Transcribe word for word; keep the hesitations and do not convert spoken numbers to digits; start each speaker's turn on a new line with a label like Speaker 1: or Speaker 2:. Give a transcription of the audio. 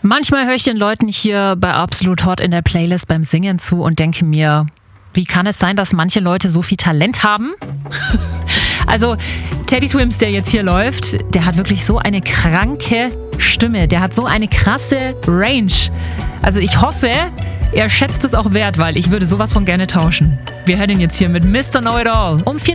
Speaker 1: Manchmal höre ich den Leuten hier bei Absolut Hot in der Playlist beim Singen zu und denke mir, wie kann es sein, dass manche Leute so viel Talent haben? Also Teddy Swims, der jetzt hier läuft, der hat wirklich so eine kranke Stimme. Der hat so eine krasse Range. Also ich hoffe, er schätzt es auch wert, weil ich würde sowas von gerne tauschen. Wir hören ihn jetzt hier mit Mister Know-It-All um vier